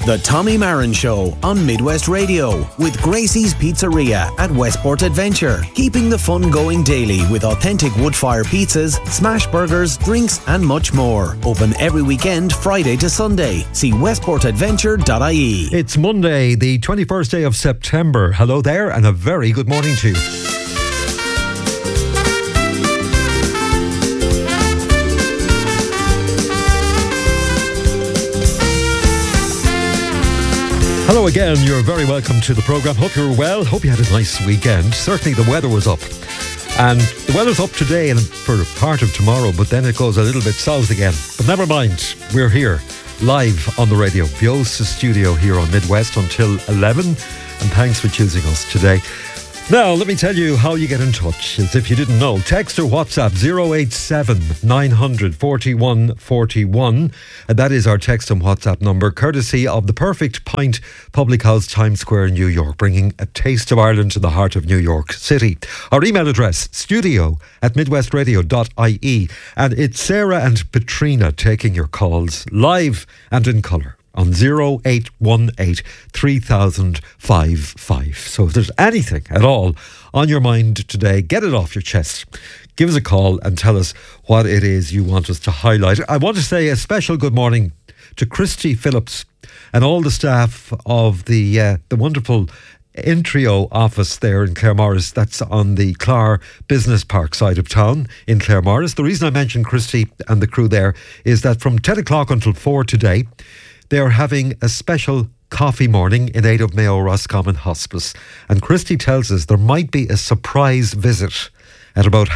The Tommy Marin Show on Midwest Radio with Gracie's Pizzeria at Westport Adventure. Keeping the fun going daily with authentic wood-fire pizzas, smash burgers, drinks and much more. Open every weekend, Friday to Sunday. See westportadventure.ie. It's Monday, the 21st day of September. Hello there and a very good morning to you. Hello again, you're very welcome to the programme. Hope you're well, hope you had a nice weekend. Certainly the weather was up. And the weather's up today and for part of tomorrow, but then it goes a little bit south again. But never mind, we're here, live on the radio. Biosa's studio here on Midwest until 11. And thanks for choosing us today. Now, let me tell you how you get in touch, as if you didn't know. Text or WhatsApp 087 900 41 41. And that is our text and WhatsApp number, courtesy of the Perfect Pint Public House, Times Square, New York, bringing a taste of Ireland to the heart of New York City. Our email address, studio@midwestradio.ie. And it's Sarah and Petrina taking your calls live and in colour on 0818 3000 55. So if there's anything at all on your mind today, get it off your chest. Give us a call and tell us what it is you want us to highlight. I want to say a special good morning to Christy Phillips and all the staff of the wonderful Intrio office there in Claremorris. That's on the Clar Business Park side of town in Claremorris. The reason I mentioned Christy and the crew there is that from 10 o'clock until 4 today, they are having a special coffee morning in aid of Mayo Roscommon Hospice. And Christy tells us there might be a surprise visit at about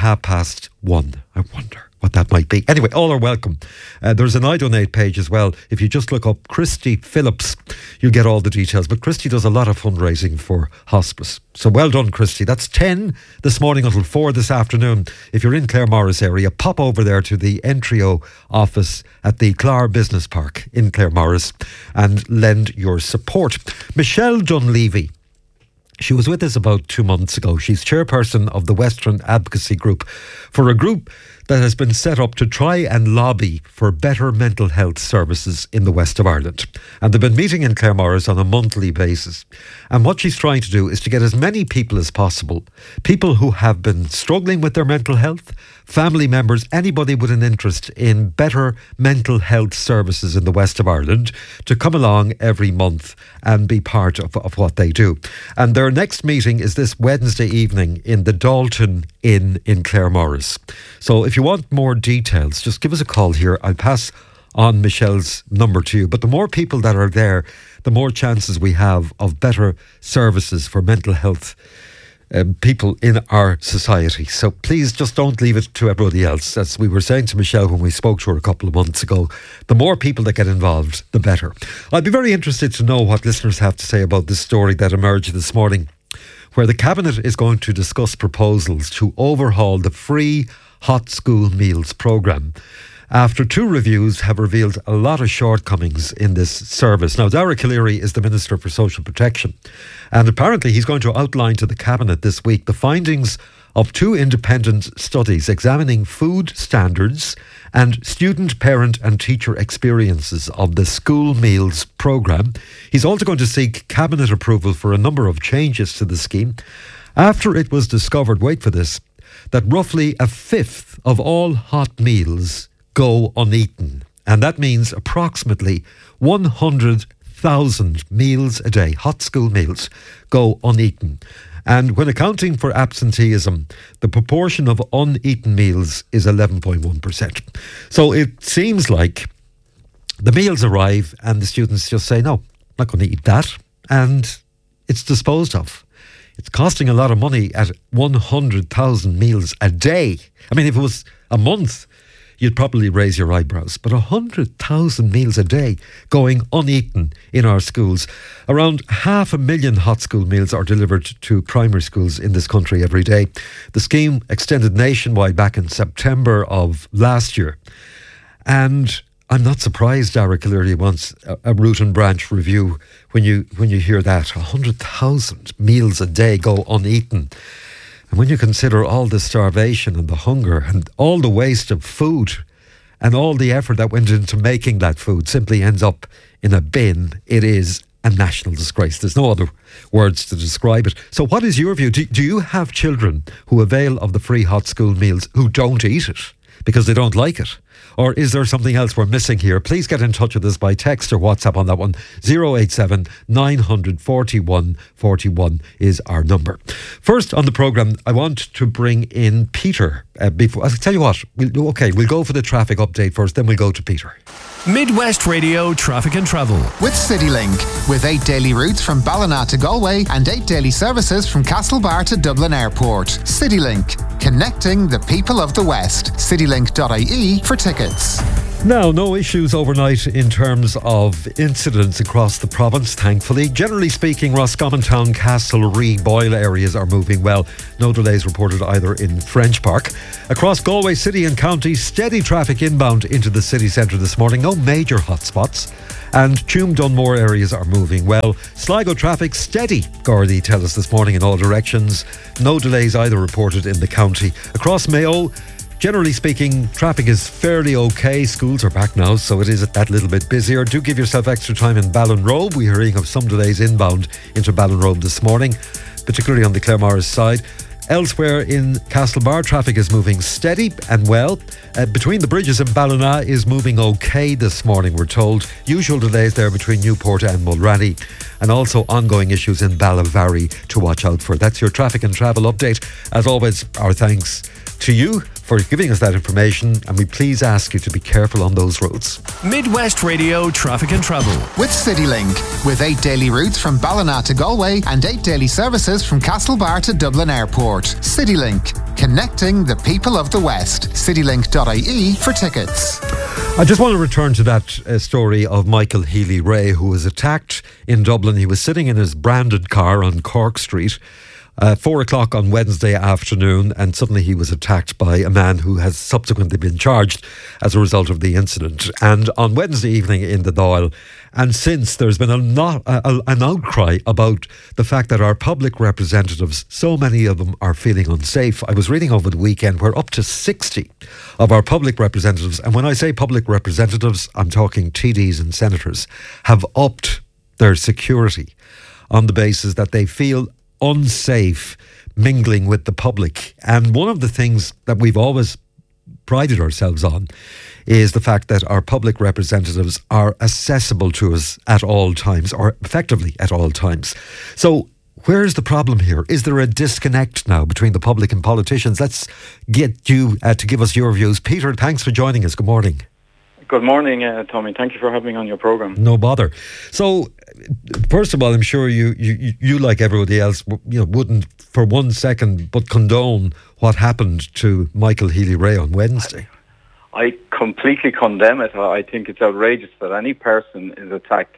1:30. I wonder what that might be. Anyway, all are welcome. There's an iDonate page as well. If you just look up Christy Phillips, you'll get all the details. But Christy does a lot of fundraising for hospice. So well done, Christy. That's 10 this morning until 4 this afternoon. If you're in Claremorris area, pop over there to the Intrio office at the Clar Business Park in Claremorris and lend your support. Michelle Dunleavy, she was with us about 2 months ago. She's chairperson of the Western Advocacy Group, for a group that has been set up to try and lobby for better mental health services in the west of Ireland. And they've been meeting in Claremorris on a monthly basis. And what she's trying to do is to get as many people as possible, people who have been struggling with their mental health, family members, anybody with an interest in better mental health services in the west of Ireland, to come along every month and be part of what they do. And their next meeting is this Wednesday evening in the Dalton Inn in Claremorris. So if you want more details, just give us a call here. I'll pass on Michelle's number to you. But the more people that are there, the more chances we have of better services for mental health people in our society. So please just don't leave it to everybody else. As we were saying to Michelle when we spoke to her a couple of months ago, the more people that get involved, the better. I'd be very interested to know what listeners have to say about this story that emerged this morning, where the Cabinet is going to discuss proposals to overhaul the free hot school meals programme, after 2 reviews have revealed a lot of shortcomings in this service. Now, Dara Calleary is the Minister for Social Protection, and apparently he's going to outline to the Cabinet this week the findings of 2 independent studies examining food standards and student, parent and teacher experiences of the school meals programme. He's also going to seek Cabinet approval for a number of changes to the scheme after it was discovered, wait for this, that roughly a fifth of all hot meals go uneaten. And that means approximately 100,000 meals a day, hot school meals, go uneaten. And when accounting for absenteeism, the proportion of uneaten meals is 11.1%. So it seems like the meals arrive and the students just say, no, I'm not going to eat that. And it's disposed of. It's costing a lot of money at 100,000 meals a day. I mean, if it was a month, you'd probably raise your eyebrows. But 100,000 meals a day going uneaten in our schools. Around 500,000 hot school meals are delivered to primary schools in this country every day. The scheme extended nationwide back in September of last year. And I'm not surprised Dara Calleary wants a root and branch review when you hear that. 100,000 meals a day go uneaten. And when you consider all the starvation and the hunger and all the waste of food and all the effort that went into making that food simply ends up in a bin, it is a national disgrace. There's no other words to describe it. So what is your view? Do you have children who avail of the free hot school meals who don't eat it because they don't like it? Or is there something else we're missing here? Please get in touch with us by text or WhatsApp on that one. 087 941 41 is our number. First on the programme, I want to bring in Peter. I'll tell you what, we'll go for the traffic update first, then we'll go to Peter. Midwest Radio Traffic and Travel. With CityLink. With 8 daily routes from Ballina to Galway and 8 daily services from Castlebar to Dublin Airport. CityLink. Connecting the people of the West. Citylink.ie for tickets. Now, no issues overnight in terms of incidents across the province, thankfully. Generally speaking, Roscommon Town, Castlereagh, Boyle areas are moving well. No delays reported either in French Park. Across Galway City and County, steady traffic inbound into the city centre this morning. No major hotspots. And Tuam Dunmore areas are moving well. Sligo traffic steady, Gardaí tell us this morning, in all directions. No delays either reported in the county. Across Mayo, generally speaking, traffic is fairly okay. Schools are back now, so it is that little bit busier. Do give yourself extra time in Ballinrobe. We're hearing of some delays inbound into Ballinrobe this morning, particularly on the Claremorris side. Elsewhere in Castlebar, traffic is moving steady and well. Between the bridges in Ballina is moving okay this morning, we're told. Usual delays there between Newport and Mulranny. And also ongoing issues in Ballavary to watch out for. That's your traffic and travel update. As always, our thanks to you for giving us that information, and we please ask you to be careful on those roads. Midwest Radio Traffic and Travel. With CityLink. With 8 daily routes from Ballina to Galway and 8 daily services from Castlebar to Dublin Airport. CityLink. Connecting the people of the West. Citylink.ie for tickets. I just want to return to that story of Michael Healy-Rae, who was attacked in Dublin. He was sitting in his branded car on Cork Street. 4 o'clock on Wednesday afternoon, and suddenly he was attacked by a man who has subsequently been charged as a result of the incident. And on Wednesday evening in the Dáil, and since, there's been an outcry about the fact that our public representatives, so many of them are feeling unsafe. I was reading over the weekend, we're up to 60 of our public representatives, and when I say public representatives, I'm talking TDs and senators, have upped their security on the basis that they feel unsafe mingling with the public. And one of the things that we've always prided ourselves on is the fact that our public representatives are accessible to us at all times, or effectively at all times. So where's the problem here? Is there a disconnect now between the public and politicians? Let's get you to give us your views. Peter, thanks for joining us. Good morning. Good morning, Tommy. Thank you for having me on your programme. No bother. So, first of all, I'm sure you like everybody else, wouldn't for 1 second but condone what happened to Michael Healy-Rae on Wednesday. I completely condemn it. I think it's outrageous that any person is attacked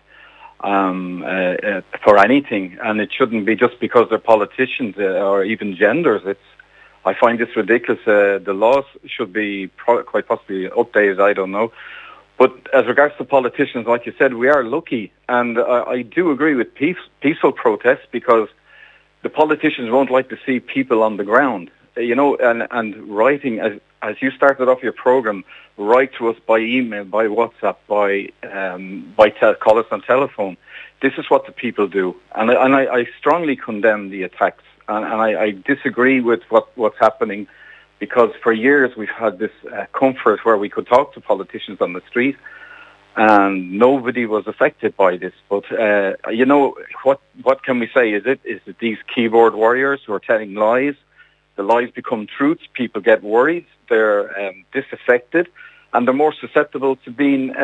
for anything, and it shouldn't be just because they're politicians or even genders. I find this ridiculous. The laws should be quite possibly updated, I don't know. But as regards to politicians, like you said, we are lucky. And I do agree with peaceful protests, because the politicians won't like to see people on the ground. And writing, as you started off your program, write to us by email, by WhatsApp, call us on telephone. This is what the people do. And I strongly condemn the attacks. And I disagree with what's happening, because for years we've had this comfort where we could talk to politicians on the street and nobody was affected by this. But, what can we say? Is it these keyboard warriors who are telling lies? The lies become truths. People get worried. They're disaffected, and they're more susceptible to being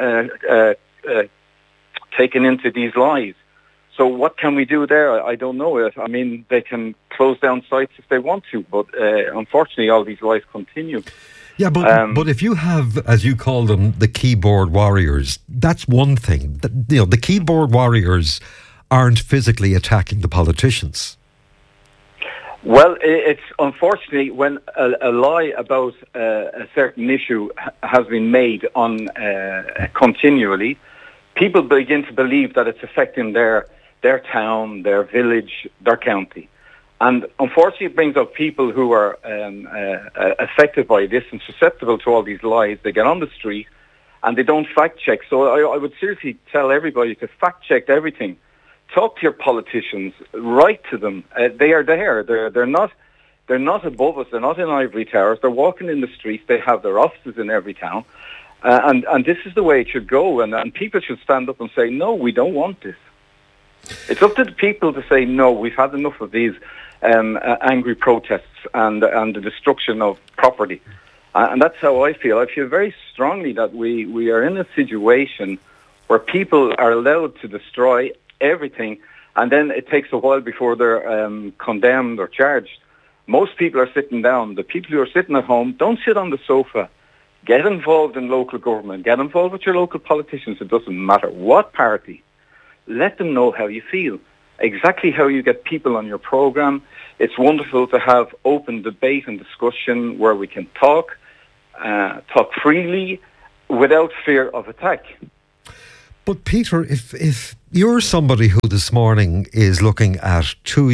taken into these lies. So what can we do there? I don't know. I mean, they can close down sites if they want to, but unfortunately all these lies continue. Yeah, but if you have, as you call them, the keyboard warriors, that's one thing. The keyboard warriors aren't physically attacking the politicians. Well, it's unfortunately when a lie about a certain issue has been made on continually, people begin to believe that it's affecting their town, their village, their county. And unfortunately, it brings up people who are affected by this and susceptible to all these lies. They get on the street and they don't fact check. So I would seriously tell everybody to fact check everything. Talk to your politicians. Write to them. They are there. They're not above us. They're not in ivory towers. They're walking in the streets. They have their offices in every town. And this is the way it should go. And people should stand up and say, no, we don't want this. It's up to the people to say, no, we've had enough of these angry protests and the destruction of property. And that's how I feel. I feel very strongly that we are in a situation where people are allowed to destroy everything, and then it takes a while before they're condemned or charged. Most people are sitting down. The people who are sitting at home, don't sit on the sofa. Get involved in local government. Get involved with your local politicians. It doesn't matter what party. Let them know how you feel, exactly how you get people on your program. It's wonderful to have open debate and discussion where we can talk freely without fear of attack. But Peter, if you're somebody who this morning is looking at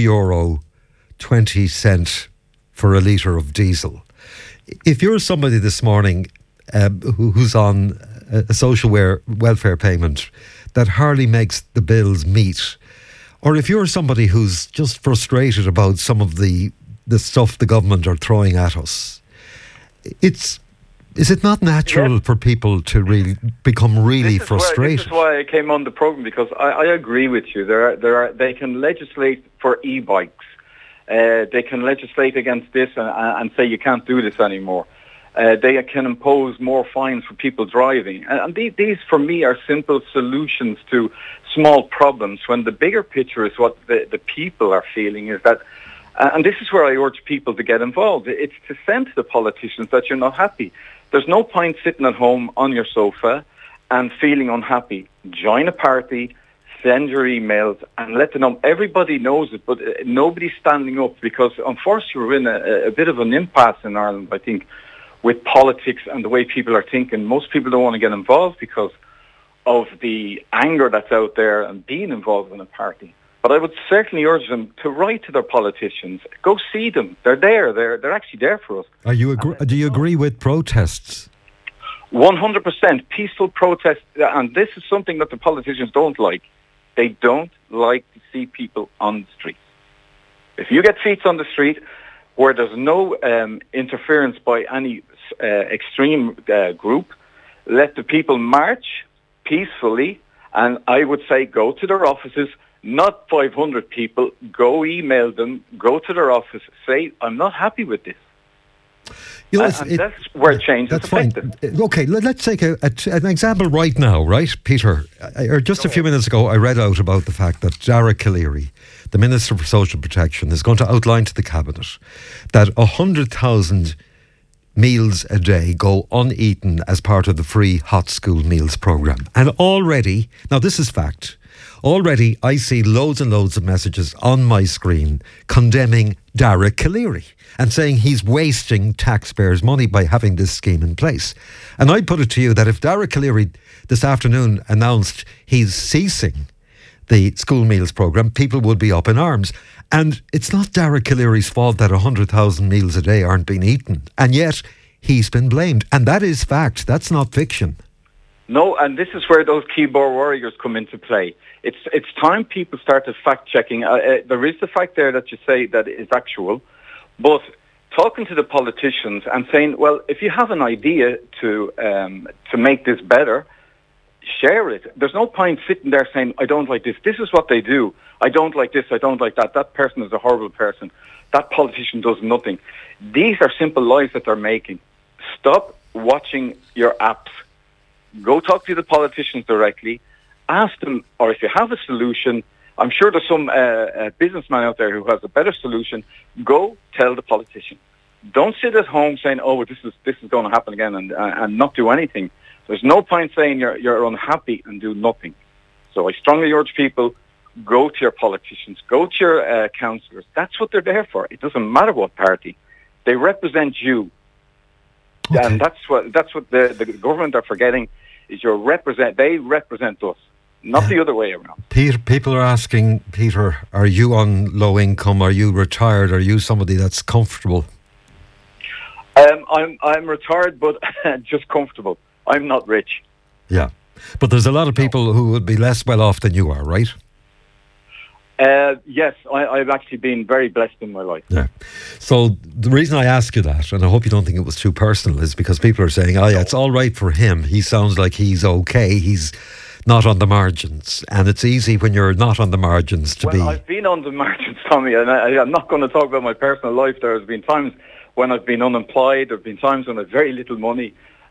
€2.20 for a litre of diesel, if you're somebody this morning who's on a social welfare payment that hardly makes the bills meet, or if you're somebody who's just frustrated about some of the stuff the government are throwing at us, is it not natural for people to really become really frustrated? This is why I came on the programme, because I agree with you. They can legislate for e-bikes. They can legislate against this and say you can't do this anymore. They can impose more fines for people driving. And these, for me, are simple solutions to small problems, when the bigger picture is what the people are feeling is that, and this is where I urge people to get involved. It's to send to the politicians that you're not happy. There's no point sitting at home on your sofa and feeling unhappy. Join a party, send your emails, and let them know. Everybody knows it, but nobody's standing up, because unfortunately we're in a bit of an impasse in Ireland, I think, with politics and the way people are thinking. Most people don't want to get involved because of the anger that's out there and being involved in a party. But I would certainly urge them to write to their politicians. Go see them. They're there. They're actually there for us. Do you agree with protests? 100% peaceful protests. And this is something that the politicians don't like. They don't like to see people on the street. If you get seats on the street where there's no interference by any extreme group, let the people march peacefully. And I would say go to their offices. Not 500 people. Go email them. Go to their office. Say, I'm not happy with this. You know, and that's where change is effective. Okay, let's take an example right now, right, Peter? Just a few minutes ago, I read out about the fact that Dara Calleary, the Minister for Social Protection, is going to outline to the Cabinet that 100,000 meals a day go uneaten as part of the free hot school meals programme. And already, now this is fact, already I see loads and loads of messages on my screen condemning Dara Calleary and saying he's wasting taxpayers' money by having this scheme in place. And I put it to you that if Dara Calleary this afternoon announced he's ceasing the school meals programme, people would be up in arms. And it's not Dara Calleary's fault that 100,000 meals a day aren't being eaten. And yet he's been blamed. And that is fact. That's not fiction. No, and this is where those keyboard warriors come into play. It's time people started fact-checking. There is the fact there that you say that is actual, but talking to the politicians and saying, well, if you have an idea to make this better, share it. There's no point sitting there saying, I don't like this. This is what they do. I don't like this. I don't like that. That person is a horrible person. That politician does nothing. These are simple lies that they're making. Stop watching your apps. Go talk to the politicians directly. Ask them, or if you have a solution, I'm sure there's some businessman out there who has a better solution. Go tell the politician. Don't sit at home saying, "Oh, this is going to happen again," and not do anything. There's no point saying you're unhappy and do nothing. So I strongly urge people: go to your politicians, go to your councillors. That's what they're there for. It doesn't matter what party. They represent you. Okay. And that's what the government are forgetting is they represent us, not the other way around. Peter, people are asking, Peter, are you on low income? Are you retired? Are you somebody that's comfortable? I'm retired, but just comfortable. I'm not rich. Yeah, but there's a lot of people who would be less well off than you are, right? Yes, I've actually been very blessed in my life. Yeah. So the reason I ask you that, and I hope you don't think it was too personal, is because people are saying, oh yeah, it's all right for him. He sounds like he's okay. He's not on the margins. And it's easy when you're not on the margins to be... Well, I've been on the margins, Tommy, and I'm not going to talk about my personal life. There has been times when I've been unemployed. There have been times when I've very little money.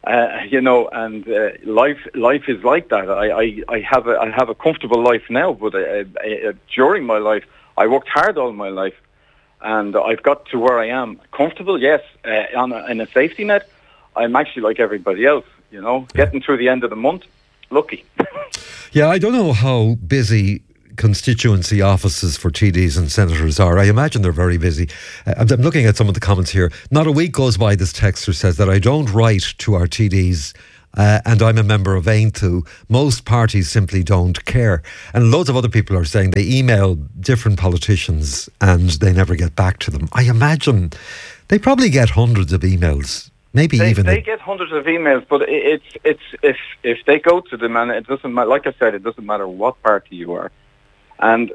And life is like that. I have a comfortable life now, but during my life, I worked hard all my life, and I've got to where I am. Comfortable, yes. In a safety net, I'm actually like everybody else, getting through the end of the month, lucky. Yeah, I don't know how busy constituency offices for TDs and senators are. I imagine they're very busy. I'm looking at some of the comments here. Not a week goes by, this texter says, that I don't write to our TDs and I'm a member of Aintu. Most parties simply don't care. And loads of other people are saying they email different politicians and they never get back to them. I imagine they probably get hundreds of emails. They get hundreds of emails, but it's if they go to them, and it doesn't matter. Like I said, it doesn't matter what party you are. And,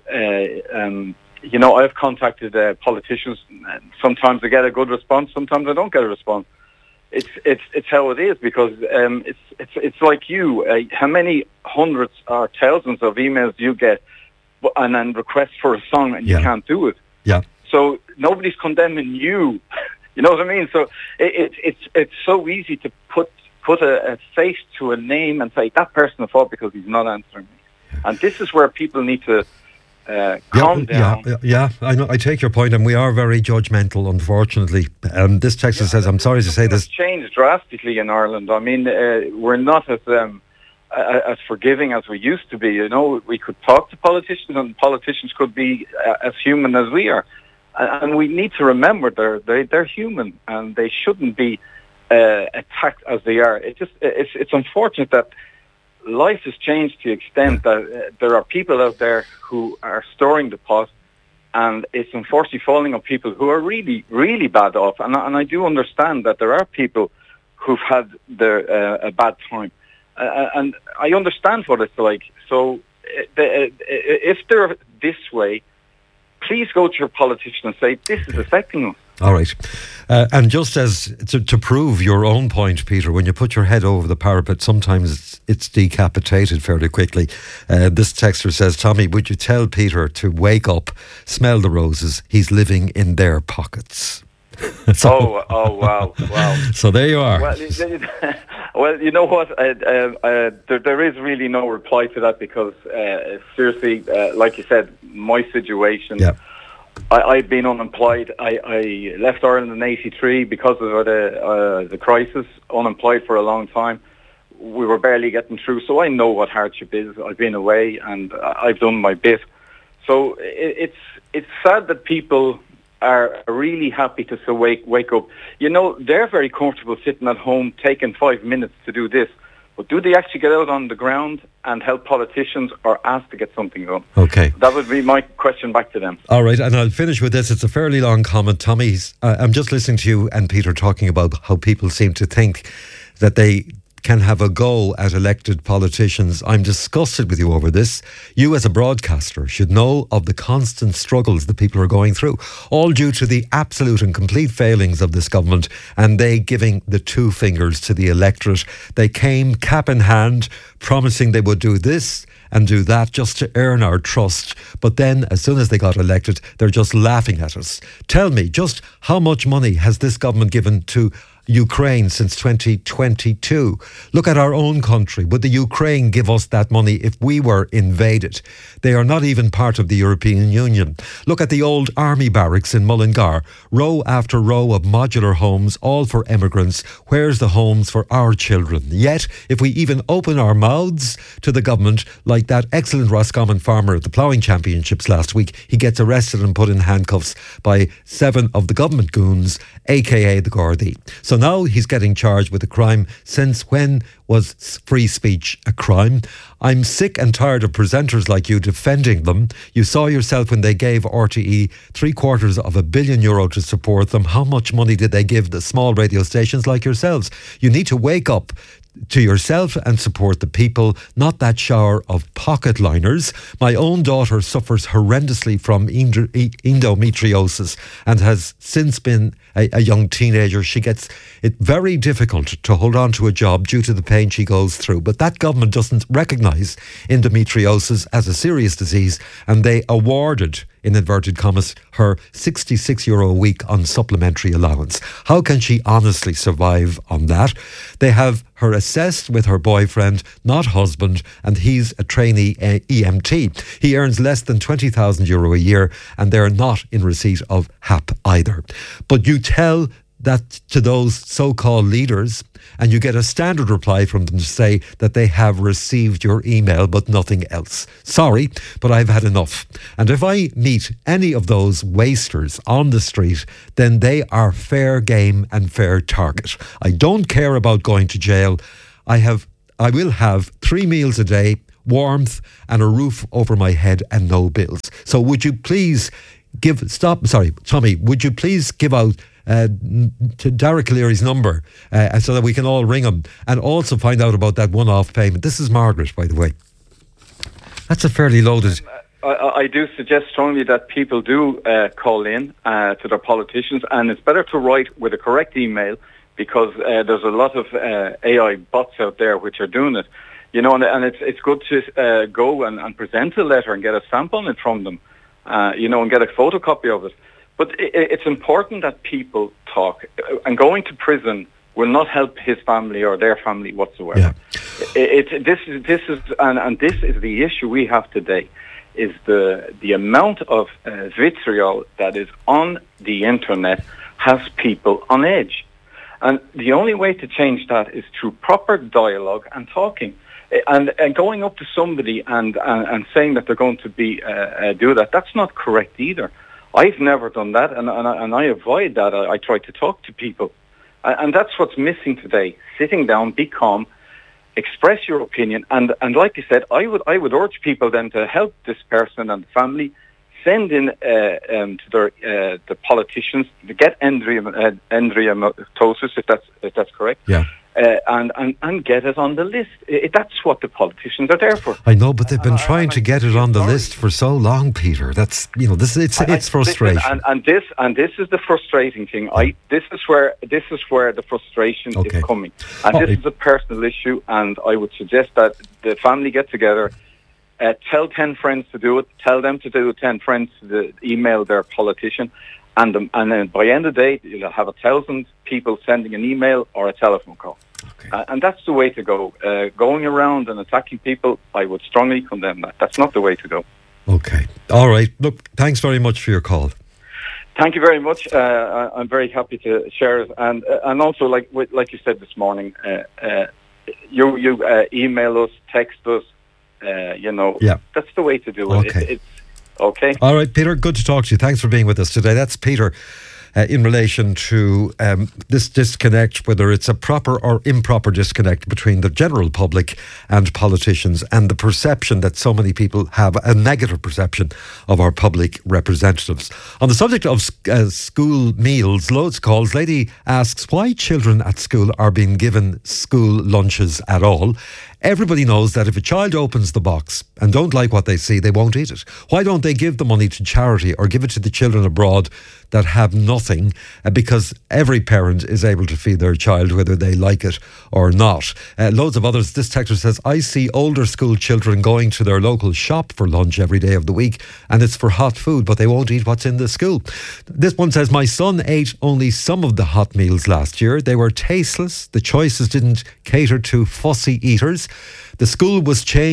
I've contacted politicians. Sometimes I get a good response. Sometimes I don't get a response. It's how it is, because it's like you. How many hundreds or thousands of emails do you get, and then requests for a song, and you can't do it? Yeah. So nobody's condemning you. You know what I mean? So it's so easy to put a face to a name and say that person I fought because he's not answering me. And this is where people need to calm down. Yeah, I know. I take your point, and we are very judgmental, unfortunately. This texter says, I'm sorry to say this. It's changed drastically in Ireland. I mean, we're not as forgiving as we used to be. We could talk to politicians, and politicians could be as human as we are. And we need to remember they're human, and they shouldn't be attacked as they are. It's unfortunate that life has changed to the extent that there are people out there who are storing the pot, and it's unfortunately falling on people who are really, really bad off. And I do understand that there are people who've had a bad time, and I understand what it's like. So if they're this way, please go to your politician and say, this is affecting us. All right. And just as to prove your own point, Peter, when you put your head over the parapet, sometimes it's decapitated fairly quickly. This texter says, Tommy, would you tell Peter to wake up, smell the roses? He's living in their pockets. Wow. So there you are. Well, you know what? There is really no reply to that, because seriously, like you said, my situation... Yeah. I've been unemployed. I left Ireland in '83 because of the crisis, unemployed for a long time. We were barely getting through, so I know what hardship is. I've been away, and I've done my bit. So it's sad that people are really happy to wake up. They're very comfortable sitting at home, taking 5 minutes to do this. But do they actually get out on the ground and help politicians, or ask to get something done? Okay. That would be my question back to them. All right, and I'll finish with this. It's a fairly long comment. Tommy, I'm just listening to you and Peter talking about how people seem to think that they can have a go at elected politicians. I'm disgusted with you over this. You as a broadcaster should know of the constant struggles that people are going through, all due to the absolute and complete failings of this government, and they giving the two fingers to the electorate. They came cap in hand, promising they would do this and do that just to earn our trust. But then, as soon as they got elected, they're just laughing at us. Tell me, just how much money has this government given to Ukraine since 2022? Look at our own country. Would the Ukraine give us that money if we were invaded? They are not even part of the European Union. Look at the old army barracks in Mullingar, row after row of modular homes, all for immigrants. Where's the homes for our children? Yet, if we even open our mouths to the government, like that excellent Roscommon farmer at the ploughing championships last week, he gets arrested and put in handcuffs by 7 of the government goons, aka the Gardaí. So now he's getting charged with a crime. Since when was free speech a crime? I'm sick and tired of presenters like you defending them. You saw yourself when they gave RTE €750 million to support them. How much money did they give the small radio stations like yourselves? You need to wake up to yourself and support the people, not that shower of pocket liners. My own daughter suffers horrendously from endometriosis and has since been a young teenager. She gets it very difficult to hold on to a job due to the pain she goes through. But that government doesn't recognise endometriosis as a serious disease, and they awarded, in inverted commas, her €66 a week on supplementary allowance. How can she honestly survive on that? They have her assessed with her boyfriend, not husband, and he's a trainee EMT. He earns less than €20,000 a year, and they're not in receipt of HAP either. But you tell that to those so-called leaders, and you get a standard reply from them to say that they have received your email but nothing else. Sorry, but I've had enough. And if I meet any of those wasters on the street, then they are fair game and fair target. I don't care about going to jail. I will have 3 meals a day, warmth and a roof over my head and no bills. So would you please Tommy, would you please give out to Derek Leary's number so that we can all ring him, and also find out about that one-off payment. This is Margaret, by the way. That's a fairly loaded... I do suggest strongly that people do call in to their politicians, and it's better to write with a correct email, because there's a lot of AI bots out there which are doing it. You know, and it's good to go and present a letter and get a stamp on it from them, and get a photocopy of it. But it's important that people talk. And going to prison will not help his family or their family whatsoever. Yeah. This is the issue we have today, is the amount of vitriol that is on the internet has people on edge. And the only way to change that is through proper dialogue and talking. And going up to somebody and saying that they're going to do that, that's not correct either. I've never done that, and I avoid that. I try to talk to people. And that's what's missing today. Sitting down, be calm, express your opinion. And like you said, I would urge people then to help this person and the family, send in to the politicians to get endometriosis, if that's correct. Yeah. And get it on the list. That's what the politicians are there for. I know, but they've been trying to get it on the list for so long, Peter. That's it's frustration. And this is the frustrating thing. This is where the frustration is coming. And this is a personal issue. And I would suggest that the family get together. Tell 10 friends to do it. Tell them to do 10 friends to email their politician. And then by the end of the day, you'll have 1,000 people sending an email or a telephone call. Okay. And that's the way to go. Going around and attacking people, I would strongly condemn that. That's not the way to go. Okay. All right. Look, thanks very much for your call. Thank you very much. I'm very happy to share it. And also, like you said this morning, you email us, text us, That's the way to do it. It's okay. All right, Peter, good to talk to you. Thanks for being with us today. That's Peter in relation to this disconnect, whether it's a proper or improper disconnect between the general public and politicians, and the perception that so many people have, a negative perception of our public representatives. On the subject of school meals, loads of calls. Lady asks why children at school are being given school lunches at all. Everybody knows that if a child opens the box and don't like what they see, they won't eat it. Why don't they give the money to charity or give it to the children abroad that have nothing? Because every parent is able to feed their child whether they like it or not. Loads of others. This texter says, I see older school children going to their local shop for lunch every day of the week, and it's for hot food, but they won't eat what's in the school. This one says, my son ate only some of the hot meals last year. They were tasteless. The choices didn't cater to fussy eaters. The school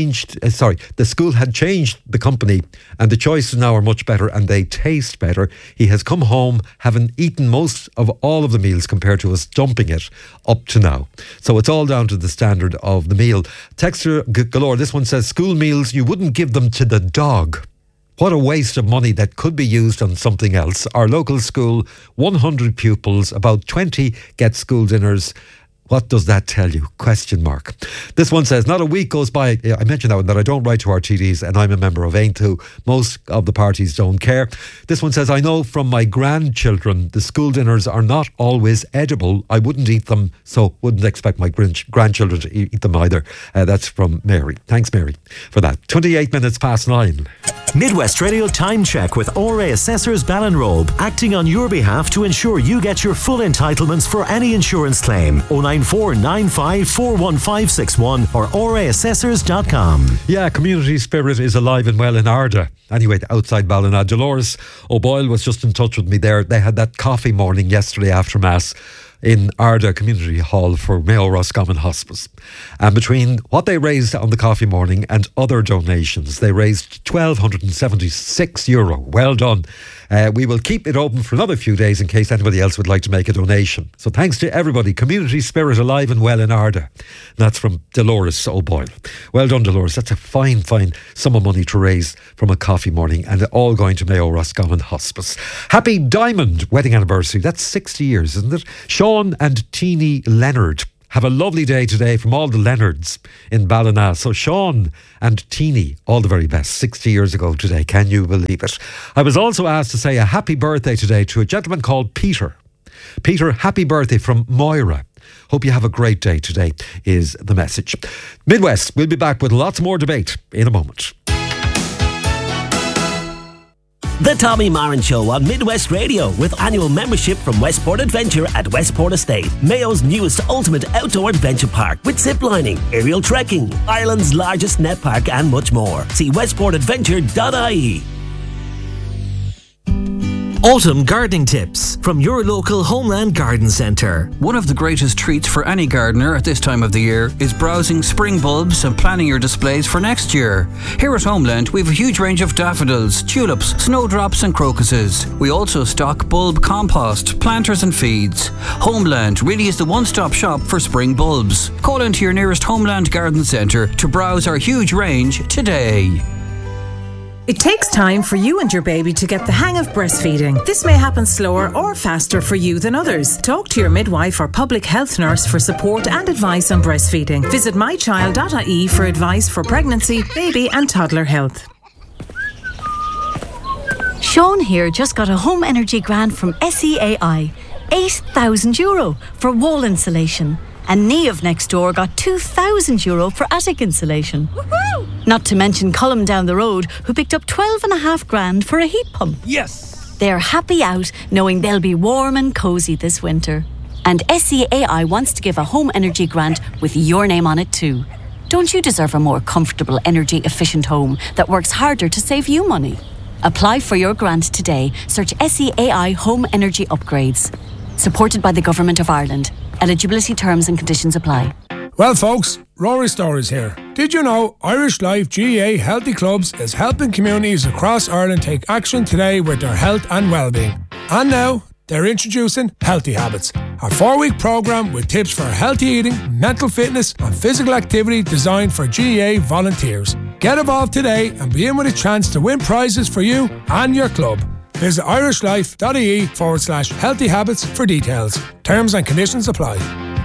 had changed the company, and the choices now are much better and they taste better. He has come home having eaten most of all of the meals compared to us dumping it up to now. So it's all down to the standard of the meal. Texter galore. This one says, school meals, you wouldn't give them to the dog. What a waste of money that could be used on something else. Our local school, 100 pupils, about 20 get school dinners. What does that tell you? Question mark. This one says, not a week goes by. I mentioned that one, that I don't write to RTDs, and I'm a member of Aintu. Most of the parties don't care. This one says, I know from my grandchildren the school dinners are not always edible. I wouldn't eat them, so wouldn't expect my grandchildren to eat them either. That's from Mary. Thanks, Mary, for that. 28 minutes past 9. Midwest Radio Time Check with RA Assessors Ballinrobe, acting on your behalf to ensure you get your full entitlements for any insurance claim. 09495415561 or raassessors.com. Yeah, community spirit is alive and well in Arda. Anyway, outside Ballina, Dolores O'Boyle was just in touch with me there. They had that coffee morning yesterday after Mass in Arda Community Hall for Mayo Roscommon Hospice. And between what they raised on the coffee morning and other donations, they raised €1,276. Well done. We will keep it open for another few days in case anybody else would like to make a donation. So thanks to everybody. Community spirit alive and well in Arda. That's from Dolores O'Boyle. Well done, Dolores. That's a fine sum of money to raise from a coffee morning, and all going to Mayo Roscommon Hospice. Happy Diamond wedding anniversary. That's 60 years, isn't it? Sean and Teenie Leonard. Have a lovely day today from all the Leonards in Ballina. So Sean and Teenie, all the very best. 60 years ago today. Can you believe it? I was also asked to say a happy birthday today to a gentleman called Peter. Peter, happy birthday from Moira. Hope you have a great day today is the message. Midwest, we'll be back with lots more debate in a moment. The Tommy Marin Show on Midwest Radio, with annual membership from Westport Adventure at Westport Estate, Mayo's newest ultimate outdoor adventure park with ziplining, aerial trekking, Ireland's largest net park and much more. See westportadventure.ie. Autumn gardening tips from your local Homeland Garden Centre. One of the greatest treats for any gardener at this time of the year is browsing spring bulbs and planning your displays for next year. Here at Homeland, we have a huge range of daffodils, tulips, snowdrops and crocuses. We also stock bulb compost, planters and feeds. Homeland really is the one-stop shop for spring bulbs. Call into your nearest Homeland Garden Centre to browse our huge range today. It takes time for you and your baby to get the hang of breastfeeding. This may happen slower or faster for you than others. Talk to your midwife or public health nurse for support and advice on breastfeeding. Visit mychild.ie for advice for pregnancy, baby and toddler health. Sean here just got a home energy grant from SEAI. €8,000 for wall insulation. And Niamh next door got €2,000 for attic insulation. Woohoo! Not to mention Colm down the road, who picked up $12,500 for a heat pump. Yes! They're happy out, knowing they'll be warm and cosy this winter. And SEAI wants to give a home energy grant with your name on it too. Don't you deserve a more comfortable, energy-efficient home that works harder to save you money? Apply for your grant today. Search SEAI Home Energy Upgrades. Supported by the Government of Ireland. Eligibility terms and conditions apply. Well, folks, Rory Stories here. Did you know Irish Life GA Healthy Clubs is helping communities across Ireland take action today with their health and well-being? And now, they're introducing Healthy Habits, a 4-week programme with tips for healthy eating, mental fitness and physical activity designed for GA volunteers. Get involved today and be in with a chance to win prizes for you and your club. Visit irishlife.ie/healthy habits for details. Terms and conditions apply.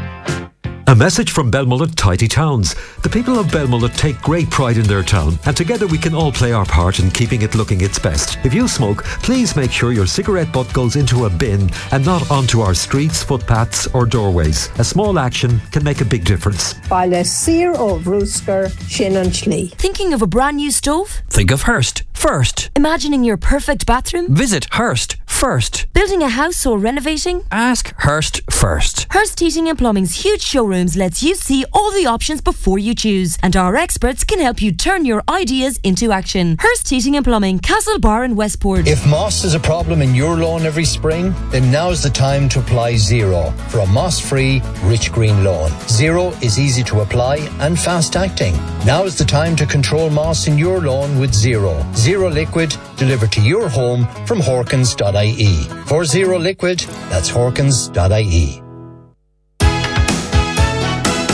A message from Belmullet Tidy Towns. The people of Belmullet take great pride in their town, and together we can all play our part in keeping it looking its best. If you smoke, please make sure your cigarette butt goes into a bin and not onto our streets, footpaths or doorways. A small action can make a big difference. Baile Sir o Vrúscar Sin an Slí. Thinking of a brand new stove? Think of Hearst first. Imagining your perfect bathroom? Visit Hearst first. Building a house or renovating? Ask Hearst first. Hearst Heating and Plumbing's huge showrooms lets you see all the options before you choose, and our experts can help you turn your ideas into action. Hearst Heating and Plumbing, Castlebar and Westport. If moss is a problem in your lawn every spring, then now's the time to apply Zero for a moss-free, rich green lawn. Zero is easy to apply and fast-acting. Now is the time to control moss in your lawn with Zero. Zero Liquid, delivered to your home from Horkins.ie. For Zero Liquid, that's Horkins.ie.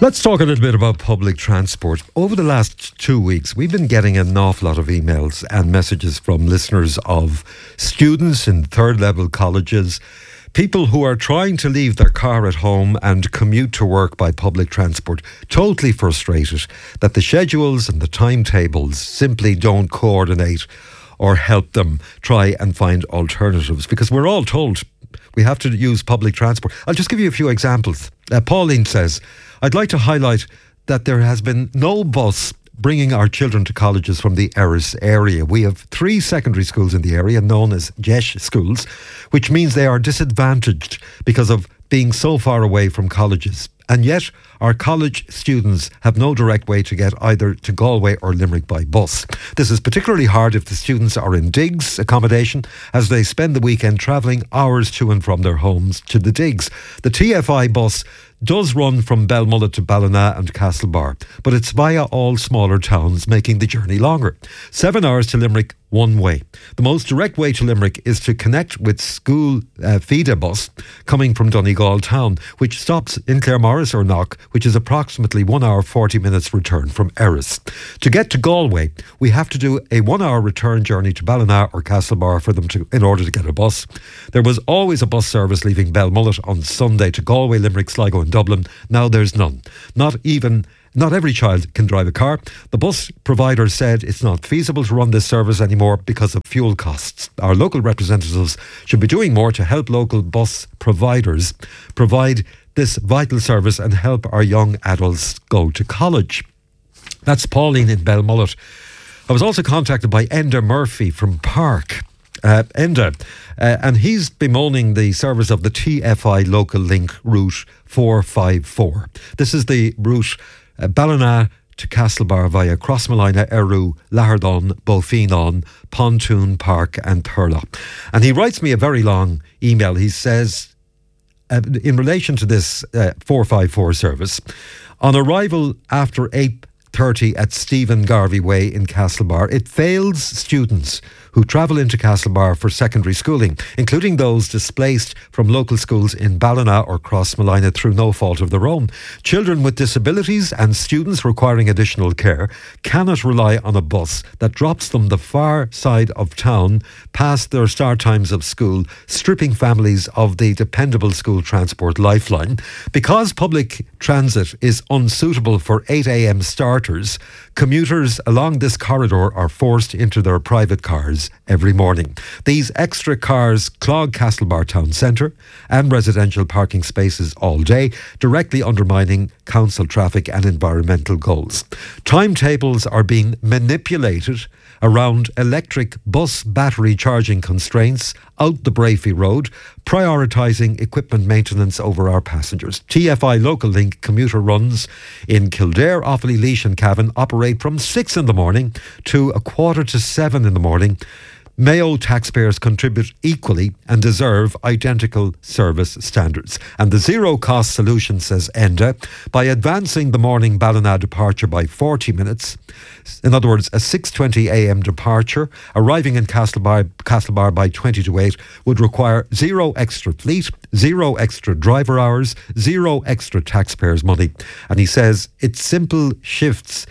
Let's talk a little bit about public transport. Over the last 2 weeks, we've been getting an awful lot of emails and messages from listeners of students in third level colleges, people who are trying to leave their car at home and commute to work by public transport, totally frustrated that the schedules and the timetables simply don't coordinate or help them try and find alternatives, because we're all told we have to use public transport. I'll just give you a few examples. Pauline says, I'd like to highlight that there has been no bus bringing our children to colleges from the Erris area. We have 3 secondary schools in the area known as JESH schools, which means they are disadvantaged because of being so far away from colleges. And yet our college students have no direct way to get either to Galway or Limerick by bus. This is particularly hard if the students are in digs accommodation, as they spend the weekend travelling hours to and from their homes to the digs. The TFI bus does run from Belmullet to Ballina and Castlebar, but it's via all smaller towns, making the journey longer. 7 hours to Limerick one way. The most direct way to Limerick is to connect with school FIDA bus coming from Donegal town, which stops in Claremorris or Knock, which is approximately 1 hour 40 minutes return from Erris. To get to Galway, we have to do a 1 hour return journey to Ballina or Castlebar for them in order to get a bus. There was always a bus service leaving Belmullet on Sunday to Galway, Limerick, Sligo and Dublin. Now there's none. Not every child can drive a car. The bus provider said it's not feasible to run this service anymore because of fuel costs. Our local representatives should be doing more to help local bus providers provide this vital service and help our young adults go to college. That's Pauline in Belmullet. I was also contacted by Enda Murphy from Park. And he's bemoaning the service of the TFI Local Link route 454. This is the route Ballina to Castlebar via Crossmolina, Eru, Lahardon, Bofinon, Pontoon Park and Thurlow. And he writes me a very long email. He says, in relation to this 454 service, on arrival after 8:30 at Stephen Garvey Way in Castlebar, it fails students who travel into Castlebar for secondary schooling, including those displaced from local schools in Ballina or Crossmolina through no fault of their own. Children with disabilities and students requiring additional care cannot rely on a bus that drops them the far side of town past their start times of school, stripping families of the dependable school transport lifeline. Because public transit is unsuitable for 8 a.m. starters, commuters along this corridor are forced into their private cars every morning. These extra cars clog Castlebar town centre and residential parking spaces all day, directly undermining council traffic and environmental goals. Timetables are being manipulated around electric bus battery charging constraints out the Brafey Road, prioritising equipment maintenance over our passengers. TFI Local Link commuter runs in Kildare, Offaly, Laois and Cavan operate from 6 in the morning to 6:45 in the morning. Mayo taxpayers contribute equally and deserve identical service standards. And the zero-cost solution, says Enda, by advancing the morning Ballina departure by 40 minutes, in other words, a 6:20 a.m. departure, arriving in Castlebar by 20 to 8, would require 0 extra fleet, 0 extra driver hours, 0 extra taxpayers' money. And he says it simply shifts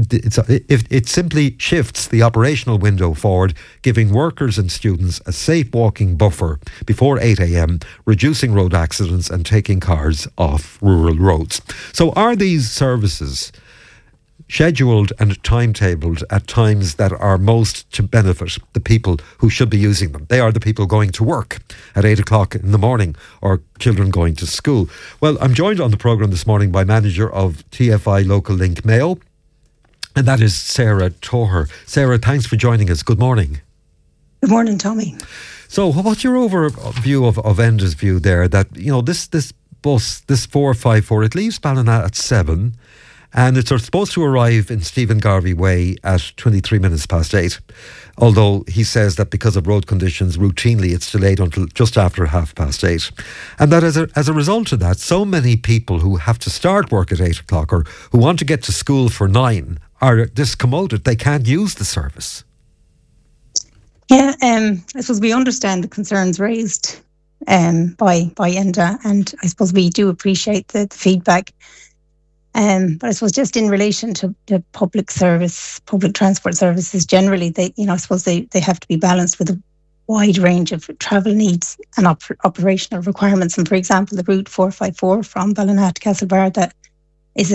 the operational window forward, giving workers and students a safe walking buffer before 8 a.m, reducing road accidents and taking cars off rural roads. So are these services scheduled and timetabled at times that are most to benefit the people who should be using them? They are the people going to work at 8 o'clock in the morning or children going to school. Well, I'm joined on the programme this morning by manager of TFI Local Link Mayo, and that is Sarah Toher. Sarah, thanks for joining us. Good morning. Good morning, Tommy. So what's your overview of Enda's view there, that, you know, this bus, this 454, it leaves Ballina at 7 and it's supposed to arrive in Stephen Garvey Way at 23 minutes past 8. Although he says that because of road conditions, routinely it's delayed until just after 8:30. And that as a result of that, so many people who have to start work at 8 o'clock or who want to get to school for 9 are discommoded. They can't use the service. Yeah, I suppose we understand the concerns raised by Enda, and I suppose we do appreciate the feedback. But I suppose just in relation to public transport services generally, I suppose they have to be balanced with a wide range of travel needs and operational requirements. And for example, the route 454 from Ballina to Castlebar, that is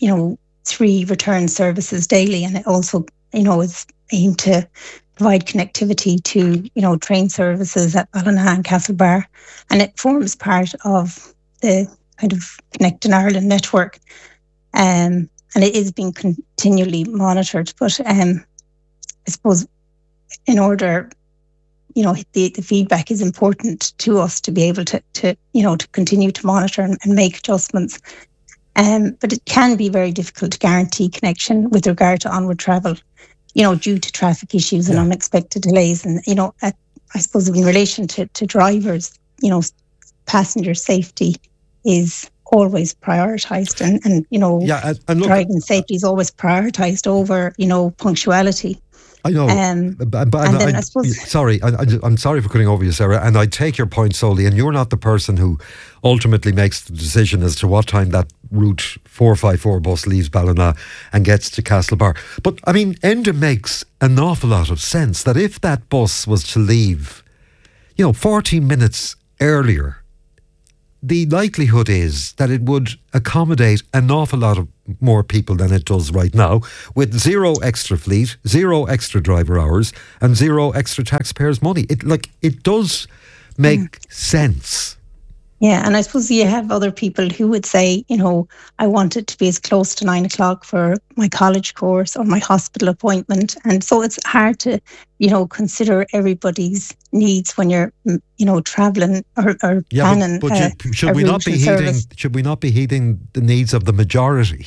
3 return services daily, and it also is aimed to provide connectivity to train services at Ballina and Castlebar, and it forms part of the kind of Connecting Ireland network. And it is being continually monitored. But I suppose in order, the feedback is important to us to be able to continue to monitor and make adjustments. But it can be very difficult to guarantee connection with regard to onward travel, due to traffic issues and unexpected delays. And, I suppose in relation to drivers, passenger safety is always prioritised, and look, driving safety is always prioritised over punctuality. I know, I suppose, sorry, I'm sorry for cutting over you, Sarah, and I take your point solely, and you're not the person who ultimately makes the decision as to what time that route 454 bus leaves Ballina and gets to Castlebar. But I mean, Enda makes an awful lot of sense that if that bus was to leave 40 minutes earlier, the likelihood is that it would accommodate an awful lot of more people than it does right now, with 0 extra fleet, 0 extra driver hours, and 0 extra taxpayers' money. It does make sense. Yeah, and I suppose you have other people who would say, I want it to be as close to 9 o'clock for my college course or my hospital appointment. And so it's hard to, consider everybody's needs when you're, travelling or planning. But should we not be heeding the needs of the majority?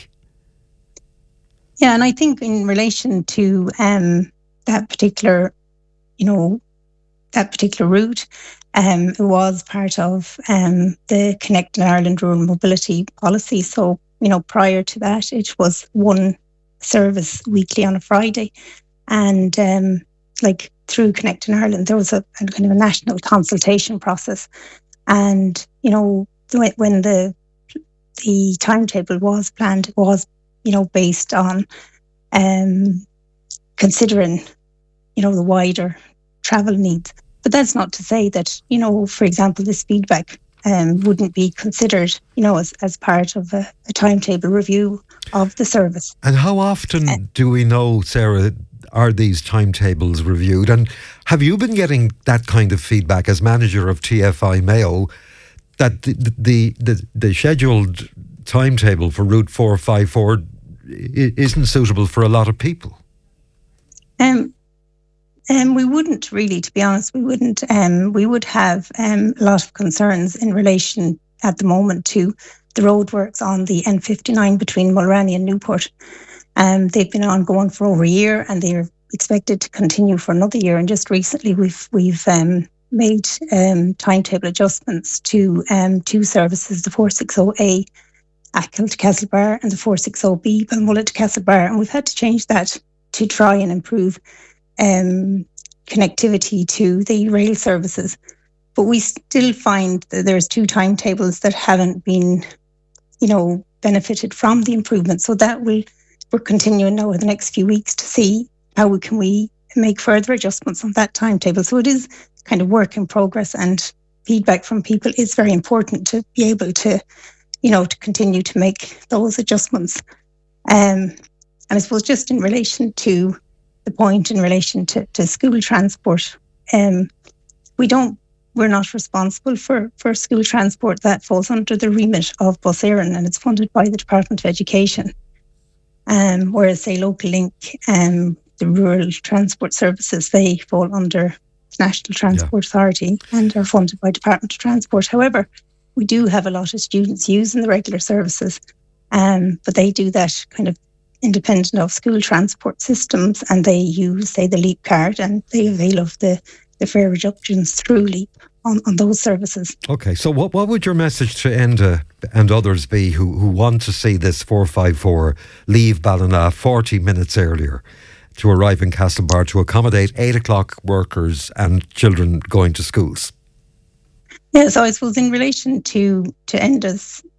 Yeah, and I think in relation to that particular route, it was part of the Connecting Ireland Rural Mobility Policy. So, prior to that, it was 1 service weekly on a Friday. And through Connecting Ireland, there was a kind of a national consultation process. And, when the timetable was planned, it was, based on considering, the wider travel needs. But that's not to say that, for example, this feedback wouldn't be considered, as part of a timetable review of the service. And how often do we know, Sarah, are these timetables reviewed? And have you been getting that kind of feedback as manager of TFI Mayo, that the scheduled timetable for Route 454 isn't suitable for a lot of people? We wouldn't really, to be honest, we wouldn't. We would have a lot of concerns in relation at the moment to the roadworks on the N59 between Mulranny and Newport. They've been ongoing for over a year, and they're expected to continue for another year. And just recently, we've made timetable adjustments to 2 services, the 460A Achill to Castlebar and the 460B Balmullet to Castlebar, and we've had to change that to try and improve connectivity to the rail services. But we still find that there's 2 timetables that haven't been, benefited from the improvement. So that we're continuing now over the next few weeks to see how we make further adjustments on that timetable. So it is kind of work in progress, and feedback from people is very important to be able to, to continue to make those adjustments. And I suppose just in relation to the point in relation to school transport, we're not responsible for school transport. That falls under the remit of Bus Éireann, and it's funded by the Department of Education. Whereas, say, Local Link, the rural transport services, they fall under the National Transport Authority and are funded by Department of Transport. However, we do have a lot of students using the regular services, but they do that kind of independent of school transport systems, and they use, say, the LEAP card, and they avail of the fare reductions through LEAP on those services. Okay, so what would your message to Enda and others be who want to see this 454 leave Ballina 40 minutes earlier to arrive in Castlebar to accommodate 8 o'clock workers and children going to schools? Yeah, so I suppose in relation to Enda's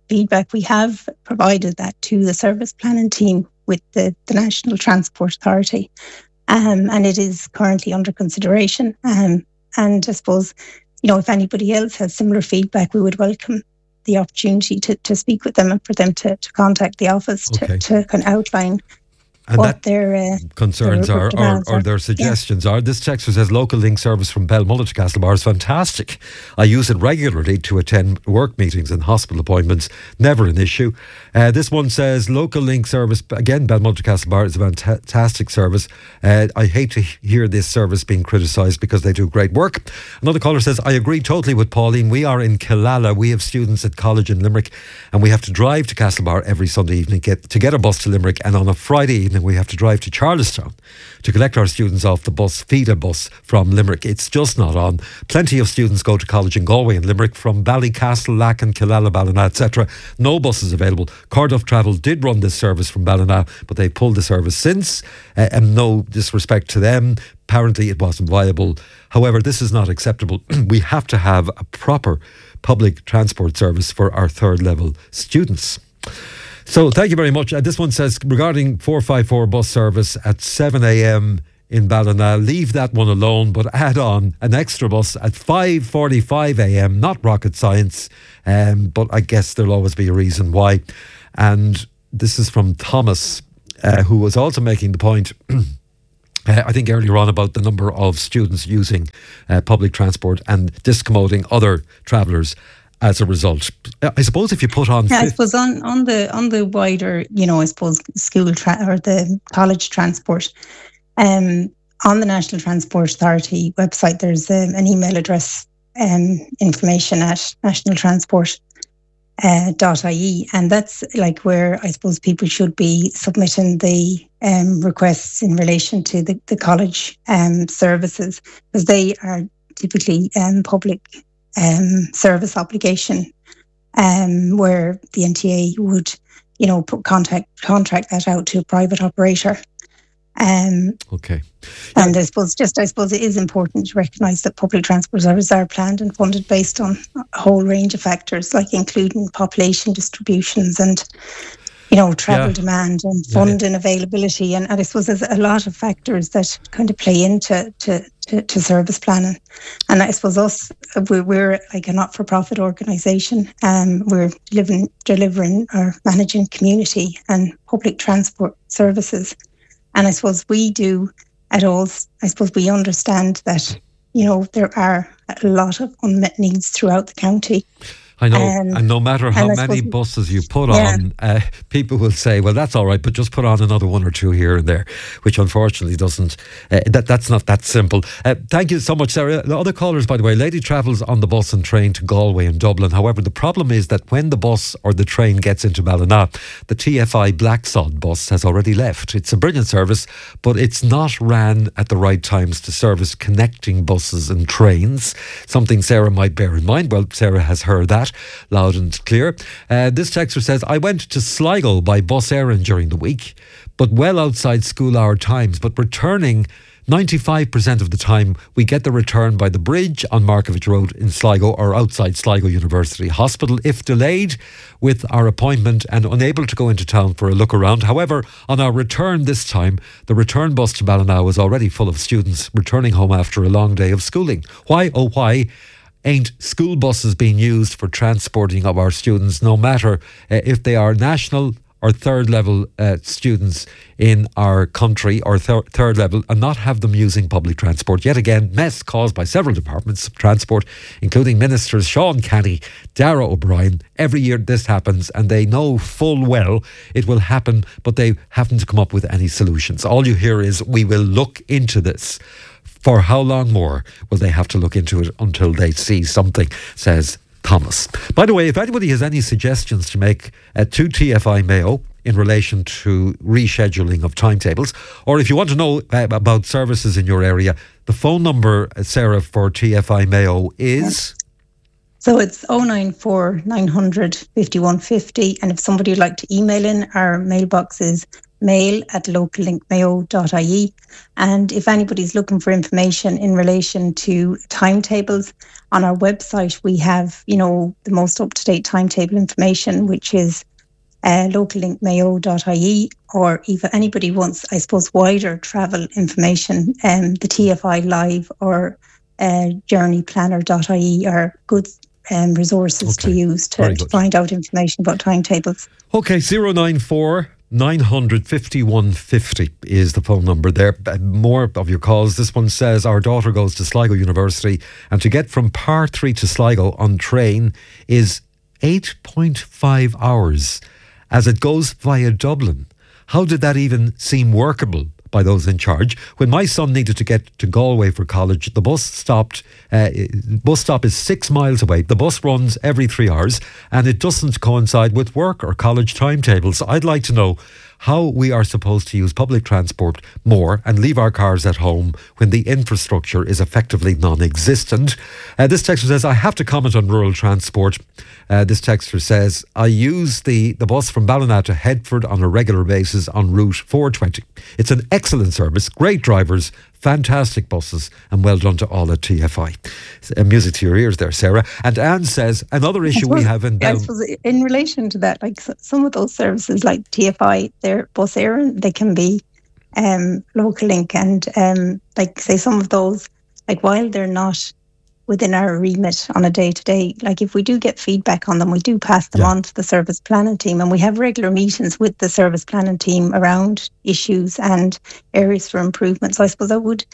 feedback. We have provided that to the service planning team with the National Transport Authority, and it is currently under consideration. And I suppose, if anybody else has similar feedback, we would welcome the opportunity to speak with them and for them to contact the office to kind of outline and what their concerns are or their suggestions are. This texter says local link service from Belmullet to Castlebar is fantastic. I use it regularly to attend work meetings and hospital appointments. Never an issue. This one says local link service, again, Belmullet to Castlebar is a fantastic service. I hate to hear this service being criticised because they do great work. Another caller says, I agree totally with Pauline. We are in Killala. We have students at college in Limerick and we have to drive to Castlebar every Sunday evening to get a bus to Limerick, and on a Friday evening we have to drive to Charlestown to collect our students off the bus, FIDA bus from Limerick. It's just not on. Plenty of students go to college in Galway and Limerick from Ballycastle, Lacken, Killala, Ballina, etc. No buses available. Cardiff Travel did run this service from Ballina, but they pulled the service since, and no disrespect to them. Apparently it wasn't viable. However, this is not acceptable. We have to have a proper public transport service for our third level students. So thank you very much. This one says, regarding 454 bus service at 7 a.m. in Ballina, leave that one alone, but add on an extra bus at 5:45 a.m. Not rocket science, but I guess there'll always be a reason why. And this is from Thomas, who was also making the point I think earlier on about the number of students using public transport and discommoding other travellers as a result. I suppose if you put on... I suppose on the wider, I suppose school or the college transport, on the National Transport Authority website, there's an email address, information at nationaltransport.ie, and that's like where I suppose people should be submitting the requests in relation to the college services, because they are typically public service obligation, where the NTA would, contract that out to a private operator. Okay. And I suppose it is important to recognise that public transport services are planned and funded based on a whole range of factors, like including population distributions and, travel demand and funding availability. And I suppose there's a lot of factors that kind of play into to service planning. And I suppose we're like a not-for-profit organisation. We're delivering or managing community and public transport services. And I suppose we understand that, there are a lot of unmet needs throughout the county. I know, and no matter how many buses you put on, people will say, well, that's all right, but just put on another one or two here and there, which unfortunately doesn't, that's not that simple. Thank you so much, Sarah. The other callers, by the way, lady travels on the bus and train to Galway and Dublin. However, the problem is that when the bus or the train gets into Ballina, the TFI Blacksod bus has already left. It's a brilliant service, but it's not ran at the right times to service connecting buses and trains, something Sarah might bear in mind. Well, Sarah has heard that loud and clear. This texter says, I went to Sligo by bus Éireann during the week, but well outside school hour times, but returning 95% of the time we get the return by the bridge on Markovich Road in Sligo or outside Sligo University Hospital. If delayed with our appointment and unable to go into town for a look around. However, on our return this time, the return bus to Ballina was already full of students returning home after a long day of schooling. Why, oh why, ain't school buses being used for transporting of our students, no matter if they are national or third level students in our country, or third level, and not have them using public transport? Yet again, mess caused by several departments of transport, including Ministers Sean Canny, Darragh O'Brien. Every year this happens, and they know full well it will happen, but they haven't come up with any solutions. All you hear is, we will look into this. For how long more will they have to look into it until they see something, says Thomas. By the way, if anybody has any suggestions to make to TFI Mayo in relation to rescheduling of timetables, or if you want to know about services in your area, the phone number, Sarah, for TFI Mayo is... So it's 094 900 5150, and if somebody would like to email in, our mailbox is mail@locallinkmayo.ie. And if anybody's looking for information in relation to timetables, on our website we have, the most up-to-date timetable information, which is locallinkmayo.ie, or if anybody wants, I suppose, wider travel information, the TFI Live or journeyplanner.ie are good resources to use to find out information about timetables. Okay, 094 900 5150 is the phone number there. More of your calls. This one says, our daughter goes to Sligo University, and to get from Par 3 to Sligo on train is 8.5 hours as it goes via Dublin. How did that even seem workable by those in charge? When my son needed to get to Galway for college, the bus stop is 6 miles away. The bus runs every 3 hours, and it doesn't coincide with work or college timetables. I'd like to know how we are supposed to use public transport more and leave our cars at home when the infrastructure is effectively non-existent. This texter says, I have to comment on rural transport. This texter says, I use the bus from Ballina to Headford on a regular basis on Route 420. It's an excellent service, great drivers, fantastic buses, and well done to all at TFI. Music to your ears there, Sarah. And Anne says, another issue we have in I suppose in relation to that, like some of those services like TFI, their bus Éireann, they can be local link, and like say some of those, like while they're not within our remit on a day-to-day, like if we do get feedback on them, we do pass them on to the service planning team, and we have regular meetings with the service planning team around issues and areas for improvement. So I suppose I would,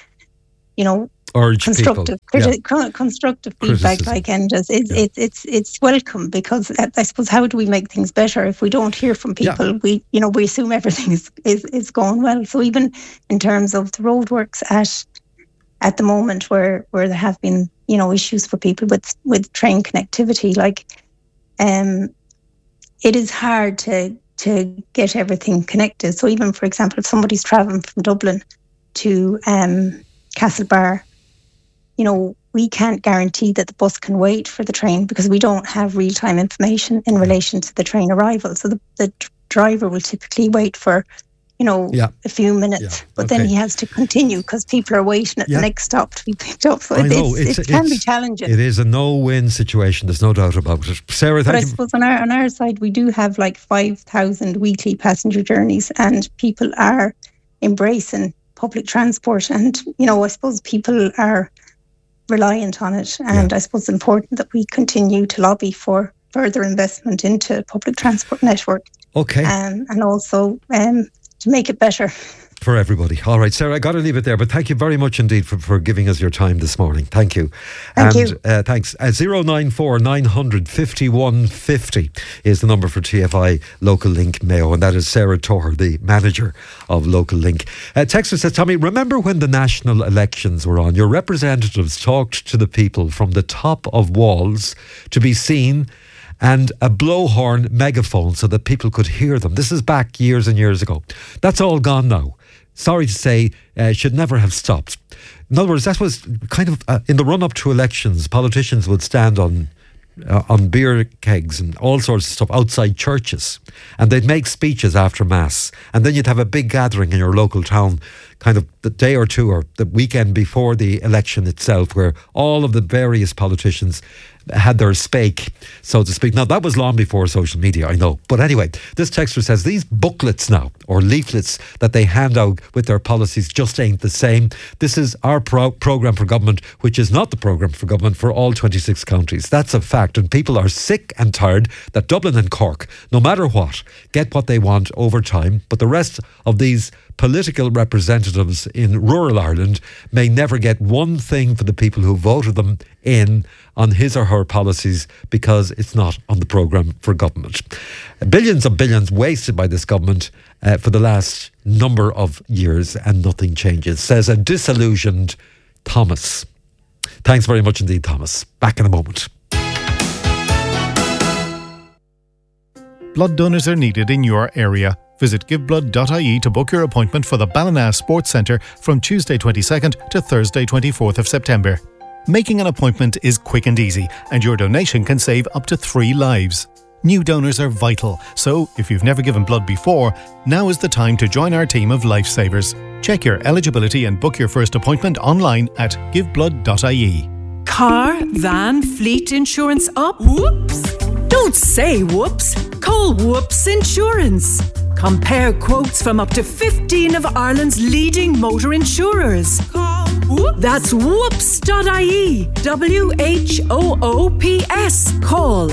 urge constructive feedback, like, and just it's welcome, because I suppose how do we make things better if we don't hear from people? We assume everything is going well. So even in terms of the roadworks at the moment, where there have been issues for people with train connectivity, like it is hard to get everything connected. So even, for example, if somebody's travelling from Dublin to Castlebar, we can't guarantee that the bus can wait for the train because we don't have real-time information in relation to the train arrival. So the driver will typically wait for a few minutes, but then he has to continue because people are waiting at the next stop to be picked up. So it can be challenging. It is a no-win situation, there's no doubt about it. Sarah, thank you. I suppose on our side, we do have like 5,000 weekly passenger journeys, and people are embracing public transport, and I suppose people are reliant on it, and I suppose it's important that we continue to lobby for further investment into public transport network. Okay. And also to make it better for everybody. All right, Sarah, I got to leave it there, but thank you very much indeed for giving us your time this morning. Thank you. Thank you. Thanks. 094 900 5150 is the number for TFI Local Link Mayo, and that is Sarah Torr, the manager of Local Link. Texter says, Tommy, remember when the national elections were on? Your representatives talked to the people from the top of walls to be seen, and a blowhorn megaphone so that people could hear them. This is back years and years ago. That's all gone now. Sorry to say, should never have stopped. In other words, that was kind of, in the run-up to elections, politicians would stand on beer kegs and all sorts of stuff outside churches, and they'd make speeches after Mass, and then you'd have a big gathering in your local town kind of the day or two or the weekend before the election itself, where all of the various politicians had their spake, so to speak. Now, that was long before social media, I know. But anyway, this texter says these booklets now, or leaflets that they hand out with their policies, just ain't the same. This is our programme for government, which is not the programme for government for all 26 counties. That's a fact. And people are sick and tired that Dublin and Cork, no matter what, get what they want over time. But the rest of these political representatives in rural Ireland may never get one thing for the people who voted them in on his or her policies, because it's not on the programme for government. Billions of billions wasted by this government for the last number of years, and nothing changes, says a disillusioned Thomas. Thanks very much indeed, Thomas. Back in a moment. Blood donors are needed in your area. Visit giveblood.ie to book your appointment for the Ballina Sports Centre from Tuesday 22nd to Thursday 24th of September. Making an appointment is quick and easy, and your donation can save up to 3 lives. New donors are vital, so if you've never given blood before, now is the time to join our team of lifesavers. Check your eligibility and book your first appointment online at giveblood.ie. Car, van, fleet insurance up? Whoops! Don't say whoops. Call Whoops Insurance. Compare quotes from up to 15 of Ireland's leading motor insurers. Call Whoops. That's whoops.ie. WHOOPS. Call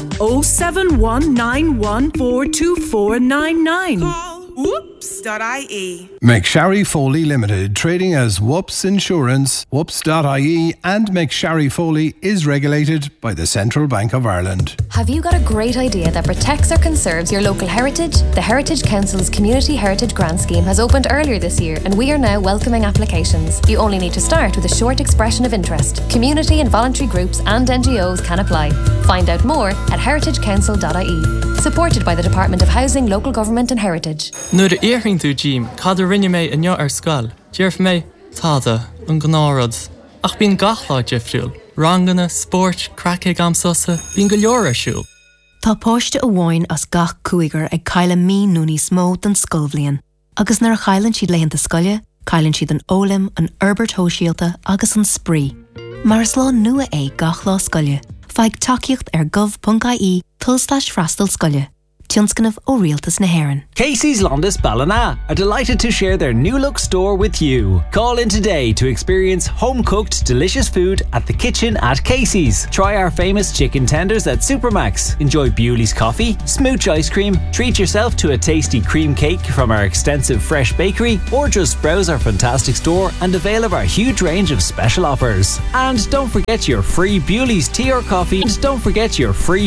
07191424499. Call whoops.ie. McSharry Foley Limited, trading as Whoops Insurance, whoops.ie, and McSharry Foley is regulated by the Central Bank of Ireland. Have you got a great idea that protects or conserves your local heritage? The Heritage Council's Community Heritage Grant Scheme has opened earlier this year, and we are now welcoming applications. You only need to start with a short expression of interest. Community and voluntary groups and NGOs can apply. Find out more at heritagecouncil.ie. Supported by the Department of Housing, Local Government and Heritage. Nuair a éireann tú Jim, cad a rinne mé inniu ar scoil. Dearf mé, táda, an gnárad. Ach bín gachlá difriúil. Rangana, sport, crackig am susa, bín go leor arsúil. Tá páiste a bháin as gach cúigar ag caile mí núní smó den scolbhliain. Agus nar a chailann siad leitheanta scoile, cailann siad an ólim, an Herbert Hóisialta agus an spree. Mar is lá nua é gach lá scoile. Feig takeíocht ar gov.ie /freastal scoile. Tionscanmh ó Rialtas na Héireann. Casey's Londis Ballina are delighted to share their new look store with you. Call in today to experience home-cooked delicious food at the kitchen at Casey's. Try our famous chicken tenders at Supermax. Enjoy Bewley's coffee, smooch ice cream, treat yourself to a tasty cream cake from our extensive fresh bakery, or just browse our fantastic store and avail of our huge range of special offers. And don't forget your free Bewley's tea or coffee.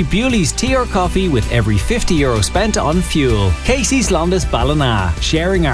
With every €50 spent on fuel. Casey's Londis Ballina, sharing our